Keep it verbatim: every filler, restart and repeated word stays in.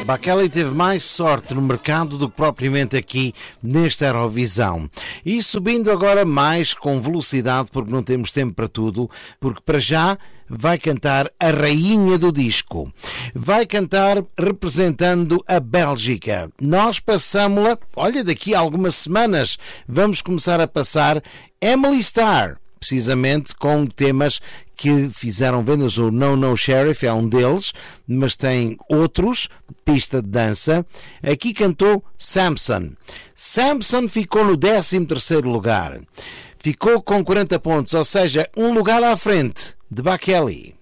Kelly teve mais sorte no mercado do que propriamente aqui nesta Eurovisão. E subindo agora mais com velocidade, porque não temos tempo para tudo, porque para já vai cantar a rainha do disco. Vai cantar representando a Bélgica. Nós passamos-la, olha, daqui a algumas semanas vamos começar a passar Emily Starr, precisamente com temas que fizeram vendas. O No No Sheriff é um deles, mas tem outros, pista de dança. Aqui cantou Samson. Samson ficou no décimo terceiro lugar. Ficou com quarenta pontos, ou seja, um lugar à frente de Kelly.